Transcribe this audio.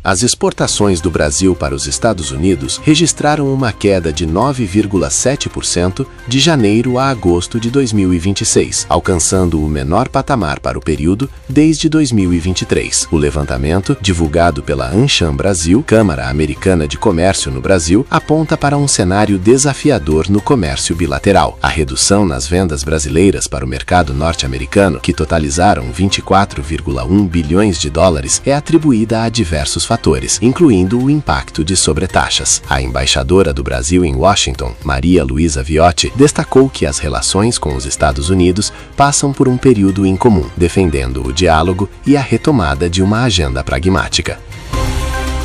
As exportações do Brasil para os Estados Unidos registraram uma queda de 9,7% de janeiro a agosto de 2026, alcançando o menor patamar para o período desde 2023. O levantamento, divulgado pela Ancham Brasil, Câmara Americana de Comércio no Brasil, aponta para um cenário desafiador no comércio bilateral. A redução nas vendas brasileiras para o mercado norte-americano, que totalizaram 24,1 bilhões de dólares, é atribuída a diversos fatores, incluindo o impacto de sobretaxas. A embaixadora do Brasil em Washington, Maria Luísa Viotti, destacou que as relações com os Estados Unidos passam por um período incomum, defendendo o diálogo e a retomada de uma agenda pragmática.